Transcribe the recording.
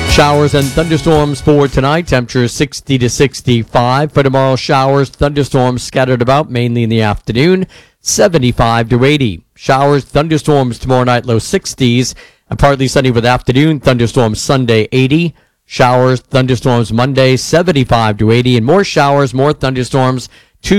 Showers and thunderstorms for tonight. Temperature 60 to 65. For tomorrow, showers, thunderstorms scattered about mainly in the afternoon. 75 to 80. Showers, thunderstorms tomorrow night, low 60s. And partly sunny with afternoon. Thunderstorms Sunday, 80. Showers, thunderstorms Monday, 75 to 80. And more showers, more thunderstorms